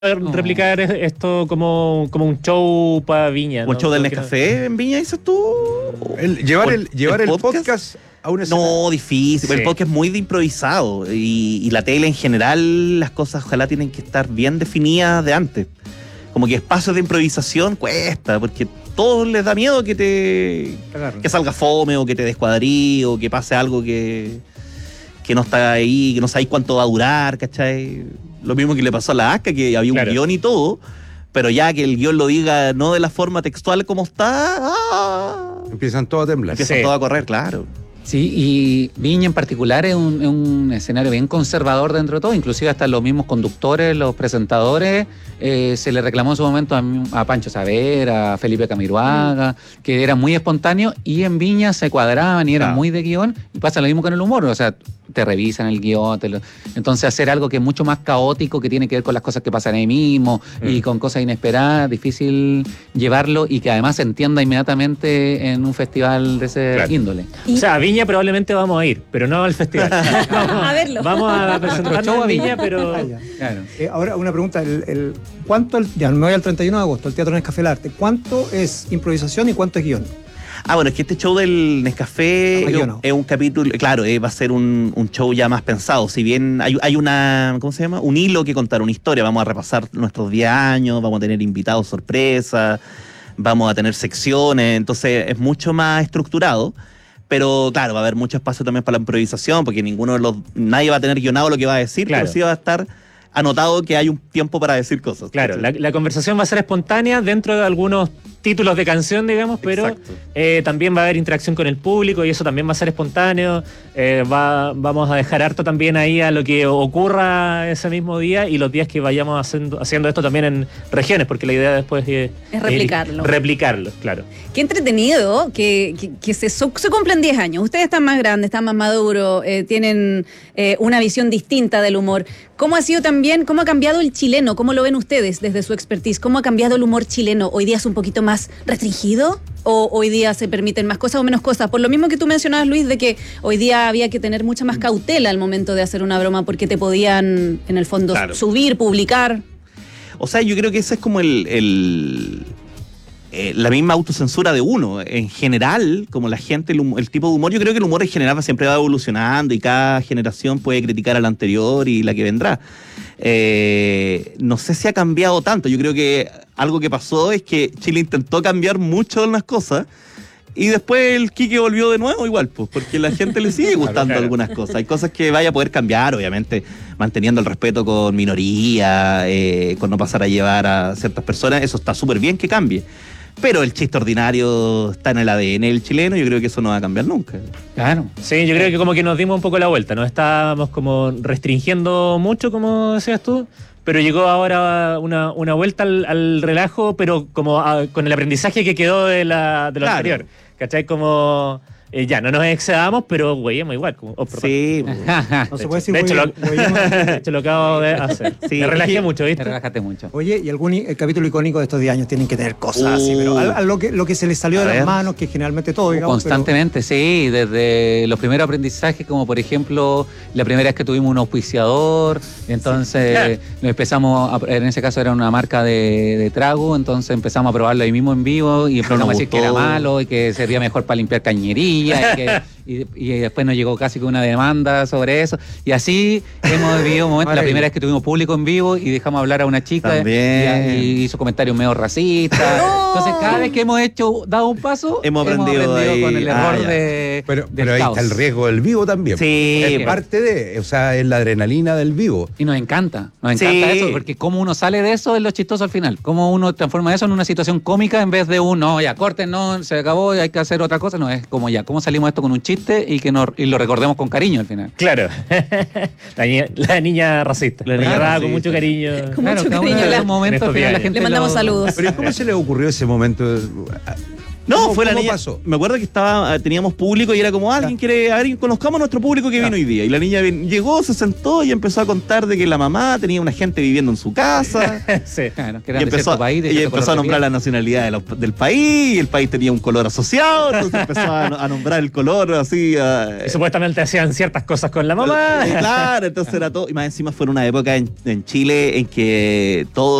replicar esto como un show para Viña, ¿Un ¿no? show del Nescafé en Viña, dices tú? Llevar el podcast a una No, difícil. Sí. El podcast es muy de improvisado. Y la tele en general, las cosas ojalá tienen que estar bien definidas de antes. Como que espacios de improvisación cuesta, porque todos les da miedo que salga fome o que te descuadrí o que pase algo que no está ahí, que no sabéis cuánto va a durar, ¿cachai? Lo mismo que le pasó a la ASCA, que había un guión y todo, pero ya que el guión lo diga no de la forma textual como está, empiezan todos a temblar. empieza todo a correr, claro. Sí, y Viña en particular es un escenario bien conservador dentro de todo, inclusive hasta los mismos conductores, los presentadores, se le reclamó en su momento a Pancho Savera, a Felipe Camiroaga, que era muy espontáneo, y en Viña se cuadraban y eran muy de guión, y pasa lo mismo con el humor, o sea, te revisan el guión, entonces hacer algo que es mucho más caótico, que tiene que ver con las cosas que pasan ahí mismo, y con cosas inesperadas, difícil llevarlo, y que además se entienda inmediatamente en un festival de ese índole. O sea, a Viña probablemente vamos a ir, pero no al festival. A verlo. Vamos a presentarnos a Viña, pero... Claro. Ahora, una pregunta. ¿Cuánto, ya me voy al 31 de agosto, el Teatro Nescafé del Arte, ¿cuánto es improvisación y cuánto es guión? Bueno, es que este show del Nescafé es un capítulo, claro, va a ser un show ya más pensado. Si bien hay una, ¿cómo se llama? Un hilo que contar, una historia. Vamos a repasar nuestros 10 años, vamos a tener invitados sorpresa, vamos a tener secciones, entonces es mucho más estructurado. Pero claro, va a haber mucho espacio también para la improvisación, porque nadie va a tener guionado lo que va a decir, pero sí va a estar anotado que hay un tiempo para decir cosas. Claro, la conversación va a ser espontánea dentro de algunos títulos de canción, digamos, pero también va a haber interacción con el público y eso también va a ser espontáneo. Vamos a dejar harto también ahí a lo que ocurra ese mismo día y los días que vayamos haciendo esto también en regiones, porque la idea después es replicarlo. Replicarlo, claro. Qué entretenido que se cumplen 10 años. Ustedes están más grandes, están más maduros, tienen una visión distinta del humor. ¿Cómo ha cambiado el chileno? ¿Cómo lo ven ustedes desde su expertise? ¿Cómo ha cambiado el humor chileno? ¿Hoy día es un poquito más restringido? ¿O hoy día se permiten más cosas o menos cosas? Por lo mismo que tú mencionabas, Luis, de que hoy día había que tener mucha más cautela al momento de hacer una broma porque te podían, en el fondo, subir, publicar. O sea, yo creo que ese es como la misma autocensura de uno. En general, como la gente, el tipo de humor, yo creo que el humor en general siempre va evolucionando y cada generación puede criticar a la anterior y la que vendrá. No sé si ha cambiado tanto. Yo creo que algo que pasó es que Chile intentó cambiar mucho las cosas y después el Quique volvió de nuevo igual, pues, porque la gente le sigue gustando algunas cosas. Hay cosas que vaya a poder cambiar, obviamente, manteniendo el respeto con minoría, con no pasar a llevar a ciertas personas. Eso está súper bien que cambie. Pero el chiste ordinario está en el ADN del chileno y yo creo que eso no va a cambiar nunca. Claro. Sí, yo creo que como que nos dimos un poco la vuelta, nos estábamos como restringiendo mucho, como decías tú, pero llegó ahora una vuelta al relajo, pero como con el aprendizaje que quedó de lo anterior. ¿Cachai? Como... ya, no nos excedamos, pero güeyemos igual. Sí. No se puede decir de hecho, lo acabo de hacer. Sí. Me relajé mucho, ¿viste? Te relajaste mucho. Oye, y algún capítulo icónico de estos 10 años tienen que tener cosas así, pero lo que se les salió de las manos, que generalmente todo, digamos. Constantemente, sí, desde los primeros aprendizajes, como por ejemplo, la primera vez que tuvimos un auspiciador, entonces nos empezamos, en ese caso era una marca de trago, entonces empezamos a probarlo ahí mismo en vivo y empezamos a decir que era malo y que servía mejor para limpiar cañería. Y después nos llegó casi con una demanda sobre eso y así hemos vivido momentos. La primera vez que tuvimos público en vivo y dejamos hablar a una chica y hizo comentarios medio racistas. Entonces cada vez que hemos dado un paso hemos aprendido con el error pero ahí está el riesgo del vivo también. Sí, es parte de, o sea, es la adrenalina del vivo. Y nos encanta eso, porque cómo uno sale de eso es lo chistoso al final, cómo uno transforma eso en una situación cómica en vez de ya corten, no, se acabó, hay que hacer otra cosa. No, es como cómo salimos esto con un chiste y lo recordemos con cariño al final. Claro. la niña racista. La niña rara con mucho cariño. Con mucho cariño. Momentos, la gente le mandamos saludos. Pero ¿cómo se le ocurrió ese momento? No, fue la ¿Cómo niña. pasó? Me acuerdo que teníamos público y era como alguien conozcamos a nuestro público que vino hoy día. Y la niña llegó, se sentó y empezó a contar de que la mamá tenía una gente viviendo en su casa. Sí. Claro, que Y eran de cierto país, de ella cierto empezó a color de nombrar piel. la nacionalidad del país, y el país tenía un color asociado, entonces empezó a nombrar el color así. Y supuestamente hacían ciertas cosas con la mamá. Claro, entonces era todo. Y más encima fue una época en Chile en que todo